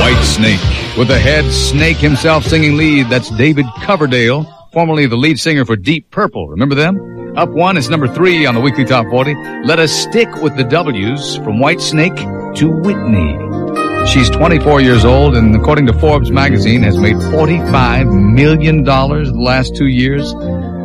Whitesnake, with the head snake himself singing lead. That's David Coverdale, formerly the lead singer for Deep Purple. Remember them? Up one is number 3 on the Weekly Top 40. Let us stick with the W's, from Whitesnake to Whitney. She's 24 years old and, according to Forbes magazine, has made $45 million in the last 2 years.